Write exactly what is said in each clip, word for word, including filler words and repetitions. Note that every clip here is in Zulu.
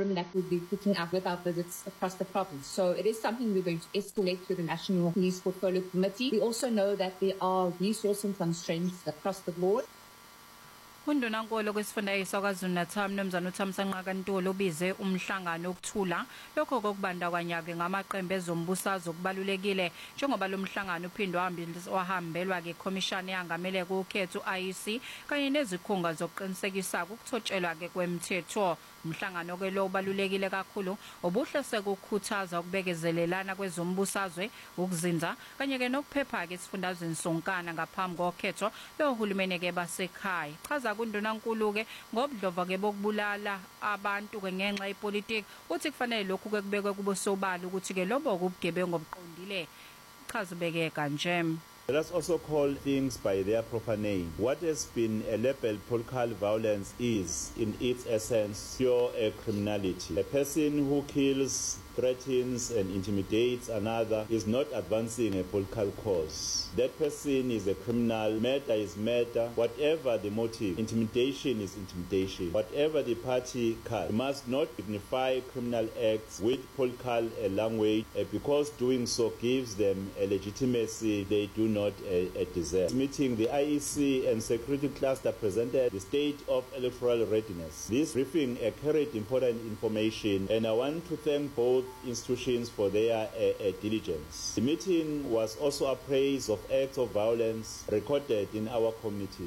problem that would be picking up with our visits across the province. So it is something we're going to escalate to the National Police Portfolio Committee. We also know that there are resourcing constraints across the board. Undunankulu kwesifundazwe KwaZulu-Natal Mnumzane uThamsanqa kaNtuli ubize umhlangano wokuthula lokho kokubandakanya-ke ngamaqembu ezombusazwe okubalulekile njengoba lo mhlangano uphindwe wahambelwa ke Commission eyangamele ukhetho I E C kanye nezikhunga zokuqinisekisa ukuthotshelwa-ke kwemthetho. Umhlangano ke lo ubalulekile kakhulu obuhle sekukhuthaza ukubekezelelana kwezombusazwe ukuzinza kanye ke nokuphepha-ke esifundazweni sonkana ngaphambi kokhetho lohulumeni ke basekhaya. Chaza kundunankulu ke ngobudlova ke bokubulala abantu ke ngenxa yepolitiki uthi kufanele lokhu ke kubekwe kubosobala ukuthi ke lobo kubugebengu obuqondile. Chaza ubeke kanje. Let us also call things by their proper name. What has been a labeled political violence is, in its essence, pure uh, criminality. A person who kills, threatens and intimidates another is not advancing a political cause. That person is a criminal. Murder is murder. Whatever the motive, intimidation is intimidation. Whatever the party card, you must not dignify criminal acts with political uh, language uh, because doing so gives them a legitimacy they do not uh, deserve. Meeting, the I E C and security cluster presented the state of electoral readiness. This briefing uh, carried important information, and I want to thank both institutions for their uh, uh, diligence. The meeting was also appraised of acts of violence recorded in our community.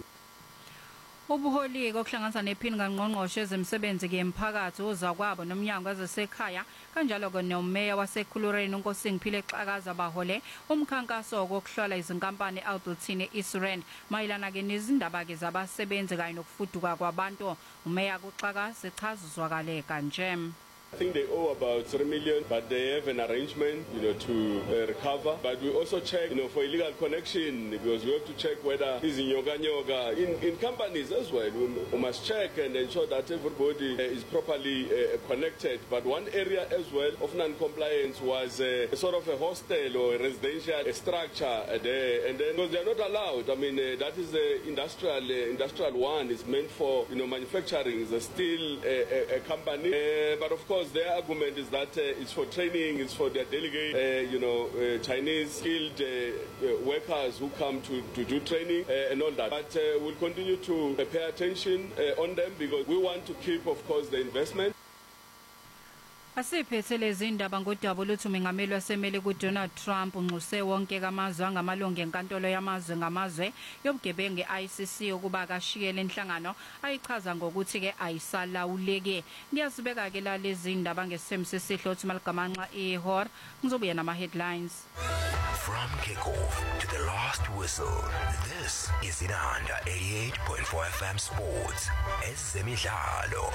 Ubuholi kokuhlanganisa nephini kaNgqongqoshe ezemisebenzi ke emphakathi ozakwabo nomnyango wezasekhaya kanjalo ke nomeya waseKhulureni uNkosingphile Xakaza bahole umkhankaso wokuhlola izinkampani eAlbertine East Rand mayilana ke nezindaba ke zabasebenzi kanye nokufuduka kwabantu. Umeya kuXakaza echazuzwakale kanje. I think they owe about three million, but they have an arrangement, you know, to uh, recover. But we also check, you know, for illegal connection, because we have to check whether it's in yoga yoga in in companies as well. We, we must check and ensure that everybody uh, is properly uh, connected. But one area as well of non-compliance was uh, a sort of a hostel or a residential structure uh, there, and then because they are not allowed. I mean, uh, that is the industrial uh, industrial one. It's meant for, you know, manufacturing. It's a still a, a, a company, uh, but of course. Their argument is that uh, it's for training, it's for their delegate, uh, you know, uh, Chinese skilled uh, uh, workers who come to, to do training uh, and all that. But uh, we'll continue to uh, pay attention uh, on them because we want to keep, of course, the investment. Asiphethe lezi indaba ngodaba oluthi umengameli wasemele kuDonald Trump unxuse wonke kamazwe ngamalungu enkantolo yamazwe ngamazwe yobugebengu I C C ukuba kashiyele inhlangano ayichaza ngokuthi ke ayisalawuleke. Ngiyazibeka ke la lezi indaba ngesemse sihlo uthi maligamanxa ihor ngizobuya nama headlines. From kickoff to the last whistle, this is Inanda eighty-eight point four F M Sports. Ezemidlalo.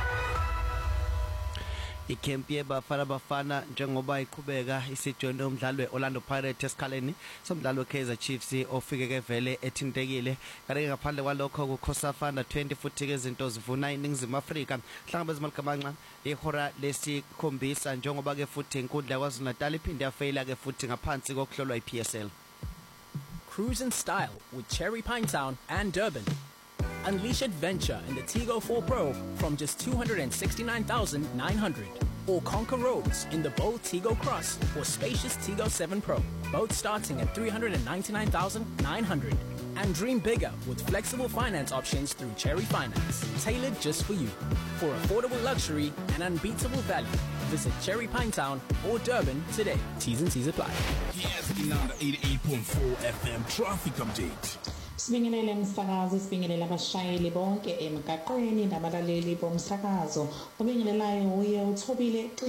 Ikempi yebafana bafana njengoba iqhubeka isijoyine umdlalo weOrlando Pirates esikhaleni somdlalo weKaizer Chiefs ofike ke vele ethintekile kanti ngaphandle kwalokho kukhosafana twenty futhi ke izinto zivuna iningizimu Afrika hlangana bezimaligamanxa ihora lesikhombisa njengoba ke futhi inkundla yaKwaZulu-Natal iphinde yafeyila ke futhi ngaphansi kokuhlolwa iP S L. Cruise in style with Cherry Pinetown and Durban. Unleash adventure in the Tigo four Pro from just two hundred sixty-nine thousand nine hundred. Or conquer roads in the bold Tigo Cross or spacious Tigo seven Pro, both starting at three hundred ninety-nine thousand nine hundred. And dream bigger with flexible finance options through Cherry Finance, tailored just for you. For affordable luxury and unbeatable value, visit Cherry Pinetown or Durban today. T's and C's apply. Here's Inanda eighty-eight point four F M traffic update. Sibingelele msakazo, sibingelele abashayeli bonke emgaqweni nabalaleli bomsakazo. Ubingelelayo uye uthobile